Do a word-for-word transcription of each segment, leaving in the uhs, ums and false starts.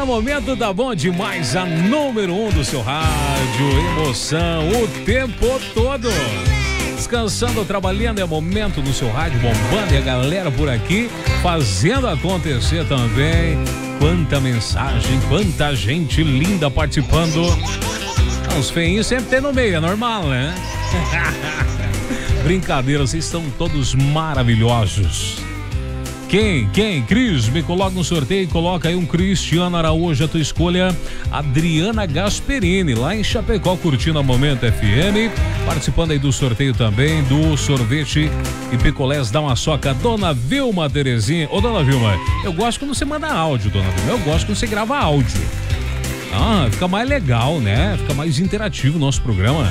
Cada momento tá bom demais, a número um do seu rádio, emoção o tempo todo. Descansando, trabalhando, é momento no seu rádio, bombando, e a galera por aqui fazendo acontecer também. Quanta mensagem, quanta gente linda participando. Os feinhos sempre tem no meio, é normal, né? Brincadeira, vocês estão todos maravilhosos. Quem? Quem? Cris, me coloca no sorteio e coloca aí um Cristiano Araújo, a tua escolha. Adriana Gasperini, lá em Chapecó, curtindo a Momento F M. Participando aí do sorteio também, do sorvete e picolés da Maçoca. Dona Vilma Terezinha. Ô, Dona Vilma, eu gosto quando você manda áudio, Dona Vilma. Eu gosto quando você grava áudio. Ah, fica mais legal, né? Fica mais interativo o nosso programa.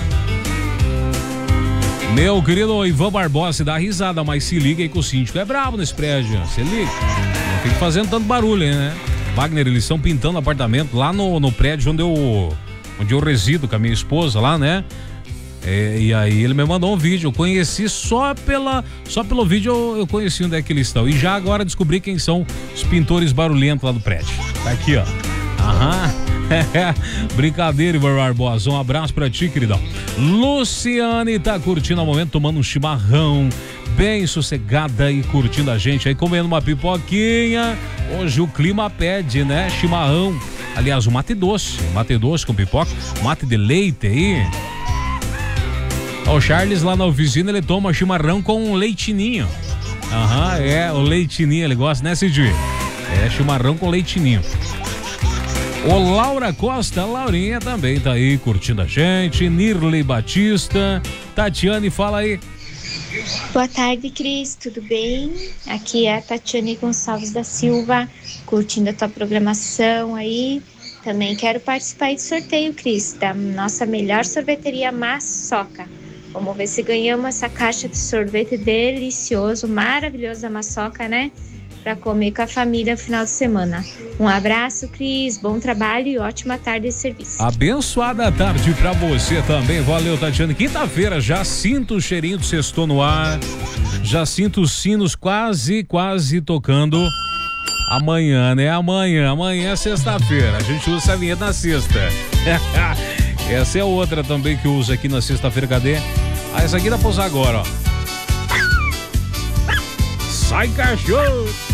Meu querido Ivan Barbosa, dá risada, mas se liga aí que o síndico é brabo nesse prédio. Se liga. Não fica fazendo tanto barulho aí, né? Wagner, eles estão pintando apartamento lá no, no prédio onde eu, onde eu resido com a minha esposa lá, né? É, e aí ele me mandou um vídeo. Eu conheci só pela só pelo vídeo eu, eu conheci onde é que eles estão. E já agora descobri quem são os pintores barulhentos lá do prédio. Tá aqui, ó. Aham. Brincadeira, Ivan Barbosa. Um abraço pra ti, queridão. Luciane tá curtindo o momento, tomando um chimarrão, bem sossegada e curtindo a gente aí, comendo uma pipoquinha. Hoje o clima pede, né? Chimarrão. Aliás, o mate doce. Mate doce com pipoca. Mate de leite aí. Ó, o Charles lá na oficina, ele toma chimarrão com leitinho. Aham, é, o leitinho ele gosta, né, Cid? É, chimarrão com leitinho. O Laura Costa, Laurinha também tá aí curtindo a gente. Nirley Batista, Tatiane, fala aí. Boa tarde, Cris, tudo bem? Aqui é a Tatiane Gonçalves da Silva, curtindo a tua programação aí. Também quero participar do sorteio, Cris, da nossa melhor sorveteria Maçoca. Vamos ver se ganhamos essa caixa de sorvete delicioso, maravilhoso da Maçoca, né? Para comer com a família no final de semana. Um abraço, Cris, bom trabalho e ótima tarde de serviço. Abençoada tarde pra você também, valeu, Tatiana. Quinta-feira, já sinto o cheirinho do sextou no ar, já sinto os sinos quase, quase tocando. Amanhã, né? Amanhã, amanhã é sexta-feira, a gente usa essa vinheta na sexta. Essa é outra também que eu uso aqui na sexta-feira, cadê? Ah, essa aqui dá pra usar agora, ó. Sai, cachorro!